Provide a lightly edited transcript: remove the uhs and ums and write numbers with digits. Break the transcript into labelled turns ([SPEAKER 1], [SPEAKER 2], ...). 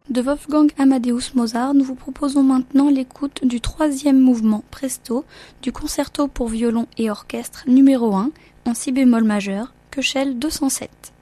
[SPEAKER 1] De Wolfgang Amadeus Mozart, nous vous proposons maintenant l'écoute du 3e mouvement Presto du concerto pour violon et orchestre numéro 1 en si bémol majeur, Köchel 207.